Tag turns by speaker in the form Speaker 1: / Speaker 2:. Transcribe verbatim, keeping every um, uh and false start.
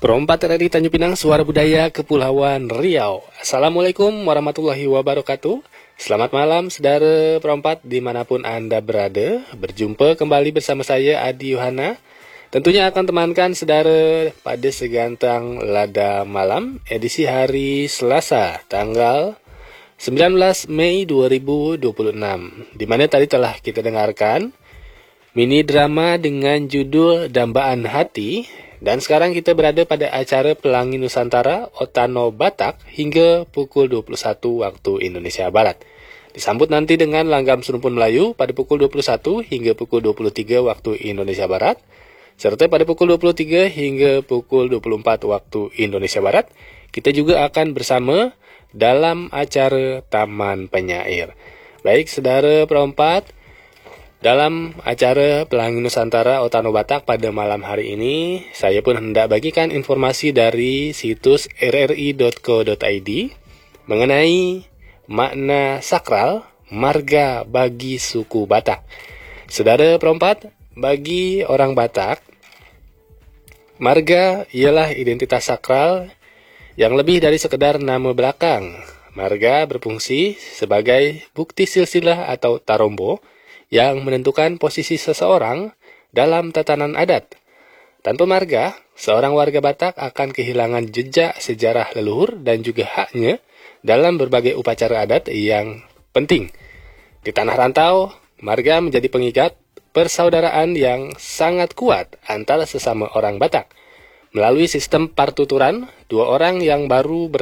Speaker 1: Perompat R R I Tanjung Pinang, Suara Budaya Kepulauan Riau. Assalamualaikum warahmatullahi wabarakatuh. Selamat malam saudara perompat dimanapun Anda berada. Berjumpa kembali bersama saya Adi Yohana. Tentunya akan temankan saudara pada segantang lada malam edisi hari Selasa tanggal sembilan belas Mei dua ribu dua puluh enam. Di mana tadi telah kita dengarkan mini drama dengan judul Dambaan Hati. Dan sekarang kita berada pada acara Pelangi Nusantara Otano Batak hingga pukul dua puluh satu waktu Indonesia Barat. Disambut nanti dengan Langgam Serumpun Melayu pada pukul dua puluh satu hingga pukul dua puluh tiga waktu Indonesia Barat. Serta pada pukul dua puluh tiga hingga pukul dua puluh empat waktu Indonesia Barat, kita juga akan bersama dalam acara Taman Penyair. Baik, saudara perompat, dalam acara Pelangi Nusantara Otano Batak pada malam hari ini, saya pun hendak bagikan informasi dari situs r r i dot co dot i d mengenai makna sakral marga bagi suku Batak. Saudara perompat, bagi orang Batak, marga ialah identitas sakral yang lebih dari sekedar nama belakang. Marga berfungsi sebagai bukti silsilah atau tarombo yang menentukan posisi seseorang dalam tatanan adat. Tanpa marga, seorang warga Batak akan kehilangan jejak sejarah leluhur dan juga haknya dalam berbagai upacara adat yang penting. Di tanah rantau, marga menjadi pengikat persaudaraan yang sangat kuat antara sesama orang Batak. Melalui sistem partuturan, dua orang yang baru ber